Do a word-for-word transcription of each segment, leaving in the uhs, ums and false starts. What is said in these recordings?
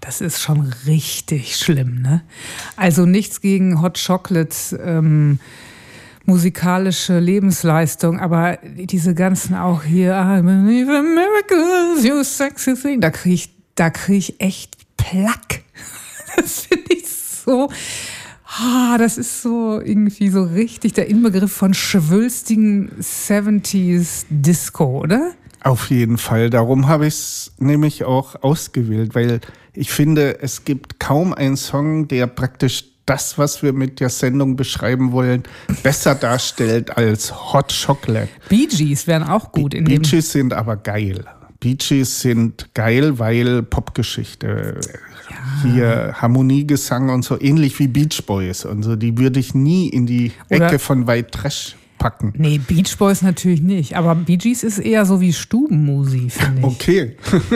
das ist schon richtig schlimm, ne? Also nichts gegen Hot Chocolates, ähm, musikalische Lebensleistung, aber diese ganzen auch hier, I believe in miracles, you sexy thing, da kriege ich, da krieg ich echt Plack. Das finde ich so, ah, das ist so irgendwie so richtig der Inbegriff von schwülstigen siebziger Disco, oder? Auf jeden Fall. Darum habe ich es nämlich auch ausgewählt, weil ich finde, es gibt kaum einen Song, der praktisch das, was wir mit der Sendung beschreiben wollen, besser darstellt als Hot Chocolate. Bee Gees wären auch gut. In Bee Gees sind aber geil. Bee Gees sind geil, weil Popgeschichte, ja. Hier Harmoniegesang und so, ähnlich wie Beach Boys und so, die würde ich nie in die Ecke Oder von White Trash packen. Nee, Beach Boys natürlich nicht, aber Bee Gees ist eher so wie Stubenmusik, finde ich. Okay.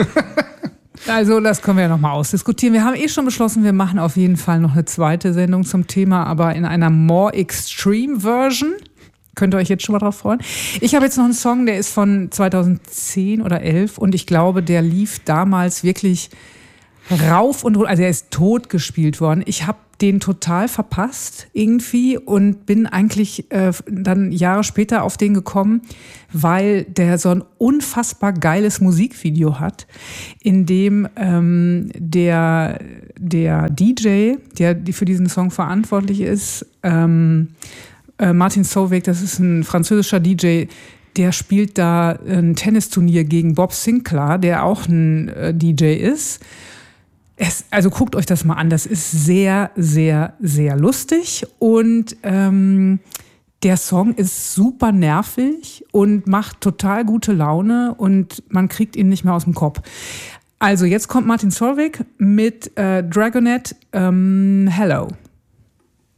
Also das können wir ja nochmal ausdiskutieren. Wir haben eh schon beschlossen, wir machen auf jeden Fall noch eine zweite Sendung zum Thema, aber in einer more extreme Version. Könnt ihr euch jetzt schon mal drauf freuen. Ich habe jetzt noch einen Song, der ist von zweitausendzehn oder elf und ich glaube, der lief damals wirklich rauf und runter. Also er ist tot gespielt worden. Ich habe den total verpasst irgendwie und bin eigentlich äh, dann Jahre später auf den gekommen, weil der so ein unfassbar geiles Musikvideo hat, in dem ähm, der, der D J, der die für diesen Song verantwortlich ist, ähm, äh, Martin Solveig, das ist ein französischer D J, der spielt da ein Tennisturnier gegen Bob Sinclair, der auch ein äh, D J ist. Es, also guckt euch das mal an, das ist sehr, sehr, sehr lustig und ähm, der Song ist super nervig und macht total gute Laune und man kriegt ihn nicht mehr aus dem Kopf. Also jetzt kommt Martin Solveig mit äh, Dragonette, ähm, Hello.